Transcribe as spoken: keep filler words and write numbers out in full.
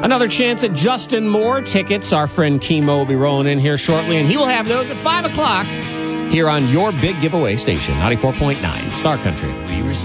Another chance at Justin Moore tickets. Our friend Kimo will be rolling in here shortly, and he will have those at five o'clock here on your big giveaway station, ninety-four point nine Star Country. We were